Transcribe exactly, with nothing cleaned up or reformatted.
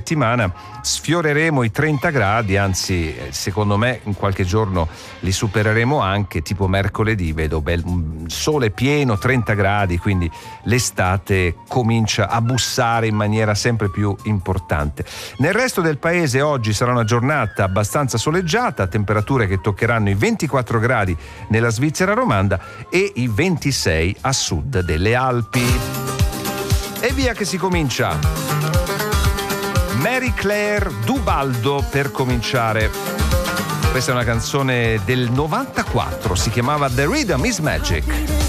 settimana sfioreremo i trenta gradi, anzi secondo me in qualche giorno li supereremo anche, tipo mercoledì vedo bel sole pieno, trenta gradi, quindi l'estate comincia a bussare in maniera sempre più importante. Nel resto del paese oggi sarà una giornata abbastanza soleggiata, temperature che toccheranno i ventiquattro gradi nella Svizzera romanda e i ventisei a sud delle Alpi. E via che si comincia. Mary Claire Dubaldo per cominciare. Questa è una canzone del novantaquattro, si chiamava The Rhythm is Magic.